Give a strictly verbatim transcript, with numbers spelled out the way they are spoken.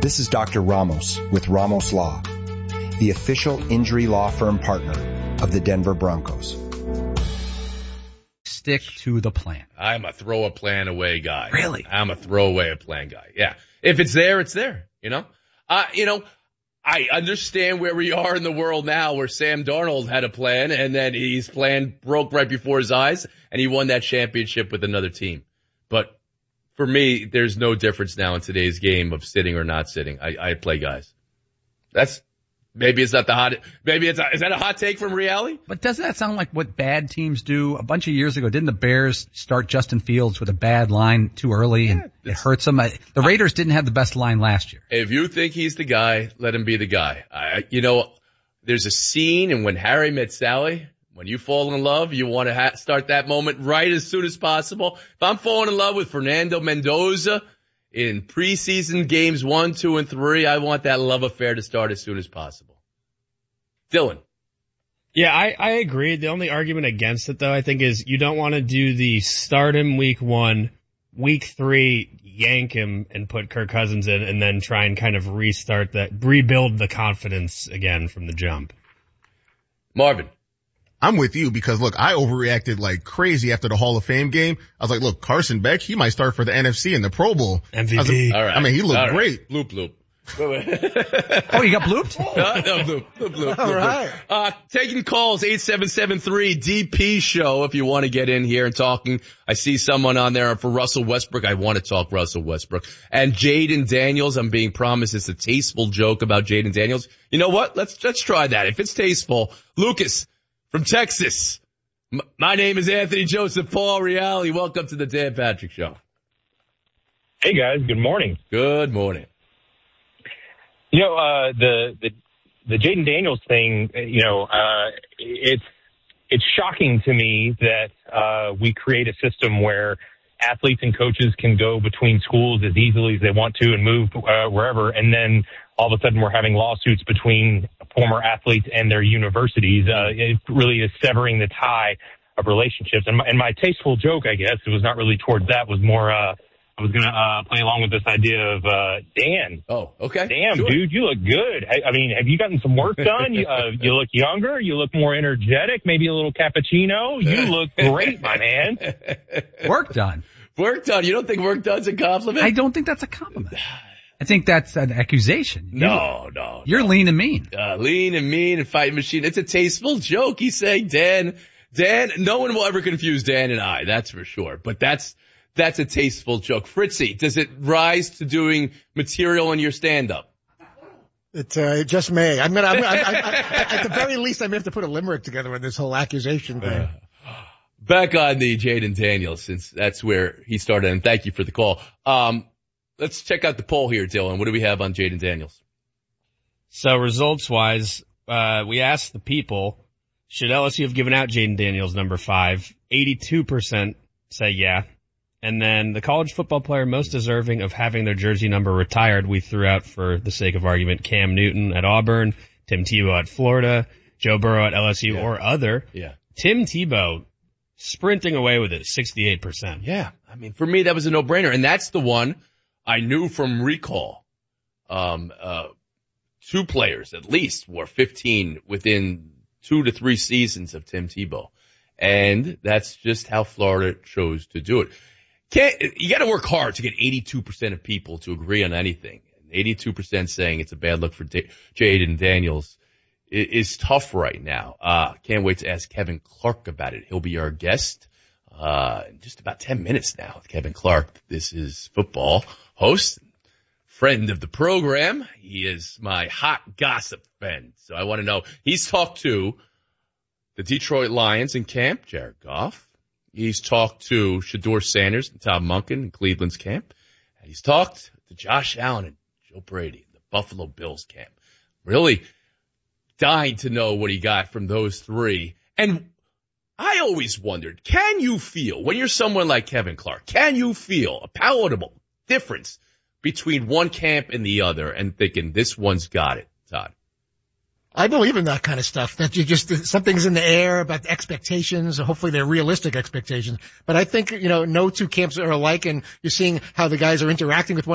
This is Doctor Ramos with Ramos Law, the official injury law firm partner of the Denver Broncos. Stick to the plan. I'm a throw a plan away guy. Really? I'm a throw away a plan guy. Yeah. If it's there, it's there, you know? Uh, you know, I understand where we are in the world now where Sam Darnold had a plan and then his plan broke right before his eyes and he won that championship with another team. But for me, there's no difference now in today's game of sitting or not sitting. I, I play guys. That's, maybe it's not the hot, maybe it's, a, is that a hot take from reality? But doesn't that sound like what bad teams do? A bunch of years ago, didn't the Bears start Justin Fields with a bad line too early and yeah, it hurts them? The Raiders didn't have the best line last year. If you think he's the guy, let him be the guy. I, you know, there's a scene in When Harry Met Sally. When you fall in love, you want to ha- start that moment right as soon as possible. If I'm falling in love with Fernando Mendoza in preseason games one, two, and three, I want that love affair to start as soon as possible. Dylan. Yeah, I, I agree. The only argument against it, though, I think, is you don't want to do the start him week one, week three, yank him and put Kirk Cousins in, and then try and kind of restart that, rebuild the confidence again from the jump. Marvin. I'm with you because, look, I overreacted like crazy after the Hall of Fame game. I was like, look, Carson Beck, he might start for the N F C in the Pro Bowl. M V P. Like, All right. I mean, he looked All right. great. Bloop, bloop. Oh, you got blooped? Uh, no, bloop, bloop, bloop, All bloop, right. bloop. Uh, taking calls, eight seven seven three D P show if you want to get in here and talking. I see someone on there for Russell Westbrook. I want to talk Russell Westbrook. And Jaden Daniels, I'm being promised it's a tasteful joke about Jaden Daniels. You know what? Let's, let's try that. If it's tasteful, Lucas from Texas. M- my name is Anthony Joseph Paul Reale. Welcome to the Dan Patrick Show. Hey guys, good morning. Good morning. You know, uh, the, the, the Jaden Daniels thing, you know, uh, it's, it's shocking to me that, uh, we create a system where athletes and coaches can go between schools as easily as they want to and move, uh, wherever. And then all of a sudden we're having lawsuits between former athletes and their universities. Uh, it really is severing the tie of relationships. And my, and my tasteful joke, I guess, it was not really towards that, was more, uh, I was going to uh play along with this idea of uh Dan. Oh, okay. Damn, Sure. dude, you look good. I, I mean, have you gotten some work done? You, uh, you look younger. You look more energetic. Maybe a little cappuccino. You look great, my man. Work done. Work done. You don't think work done's a compliment? I don't think that's a compliment. I think that's an accusation. No, no. You're no. lean and mean. Uh, lean and mean and fighting machine. It's a tasteful joke. He's saying Dan, Dan, no one will ever confuse Dan and I. That's for sure. But that's, That's a tasteful joke. Fritzy, does it rise to doing material in your stand-up? It uh, just may. I'm gonna. I'm, I, I, I, at the very least, I may have to put a limerick together with this whole accusation thing. Uh, back on the Jaden Daniels, since that's where he started, and thank you for the call. Um, let's check out the poll here, Dylan. What do we have on Jaden Daniels? So results-wise, uh, we asked the people, should L S U have given out Jaden Daniels number five? eighty-two percent say yeah. And then the college football player most deserving of having their jersey number retired, we threw out for the sake of argument Cam Newton at Auburn, Tim Tebow at Florida, Joe Burrow at L S U yeah. or other. Yeah. Tim Tebow sprinting away with it, sixty-eight percent. Yeah. I mean, for me, that was a no-brainer. And that's the one I knew from recall. Um, uh, two players at least were fifteen within two to three seasons of Tim Tebow. And that's just how Florida chose to do it. Can't, you got to work hard to get eighty-two percent of people to agree on anything. eighty-two percent saying it's a bad look for D- Jaden Daniels is, is tough right now. Uh, can't wait to ask Kevin Clark about it. He'll be our guest, uh, in just about ten minutes now with Kevin Clark. This is football host, friend of the program. He is my hot gossip friend. So I want to know, he's talked to the Detroit Lions in camp, Jared Goff. He's talked to Shedeur Sanders and Tom Monken in Cleveland's camp. And he's talked to Josh Allen and Joe Brady in the Buffalo Bills camp. Really dying to know what he got from those three. And I always wondered, can you feel, when you're someone like Kevin Clark, can you feel a palatable difference between one camp and the other and thinking this one's got it, Todd? I believe in that kind of stuff, that you just, something's in the air about the expectations. Hopefully they're realistic expectations. But I think, you know, no two camps are alike, and you're seeing how the guys are interacting with one